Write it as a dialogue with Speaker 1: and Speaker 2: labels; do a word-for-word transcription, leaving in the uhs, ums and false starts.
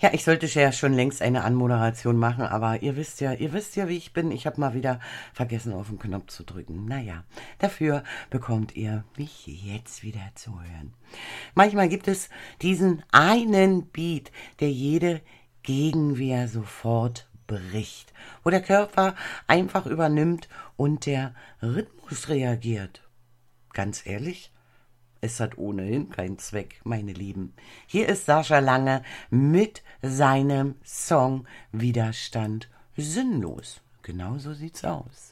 Speaker 1: Ja, ich sollte ja schon längst eine Anmoderation machen, aber ihr wisst ja, ihr wisst ja, wie ich bin. Ich habe mal wieder vergessen, auf den Knopf zu drücken. Naja, dafür bekommt ihr mich jetzt wieder zu hören. Manchmal gibt es diesen einen Beat, der jede Gegenwehr sofort bricht, wo der Körper einfach übernimmt und der Rhythmus reagiert. Ganz ehrlich? Es hat ohnehin keinen Zweck, meine Lieben. Hier ist Sascha Lange mit seinem Song Widerstand sinnlos. Genau so sieht's aus.